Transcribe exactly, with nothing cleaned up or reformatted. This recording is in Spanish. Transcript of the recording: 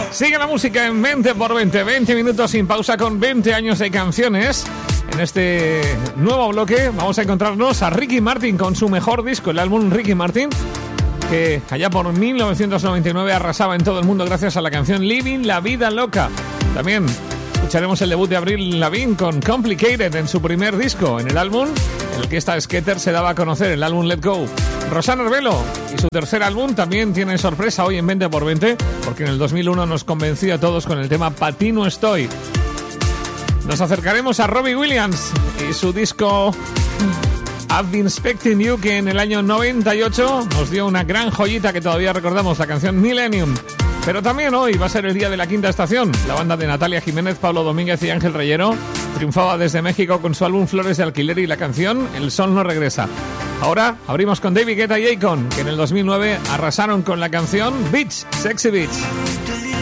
Sigue la música en veinte por veinte, veinte minutos sin pausa con veinte años de canciones. En este nuevo bloque vamos a encontrarnos a Ricky Martin con su mejor disco, el álbum Ricky Martin, que allá por mil novecientos noventa y nueve arrasaba en todo el mundo gracias a la canción Living la Vida Loca. También escucharemos el debut de Avril Lavigne con Complicated en su primer disco, en el álbum en el que esta skater se daba a conocer, el álbum Let Go. Rosanna Arvelo y su tercer álbum también tiene sorpresa hoy en veinte por veinte, porque en el dos mil uno nos convenció a todos con el tema Pa' ti no estoy. Nos acercaremos a Robbie Williams y su disco I've Been Expecting You, que en el año noventa y ocho nos dio una gran joyita que todavía recordamos, la canción Millennium. Pero también hoy va a ser el día de la quinta estación. La banda de Natalia Jiménez, Pablo Domínguez y Ángel Reyero triunfaba desde México con su álbum Flores de Alquiler y la canción El Sol no regresa. Ahora abrimos con David Guetta y Akon, que en el dos mil nueve arrasaron con la canción Beach, Sexy Beach.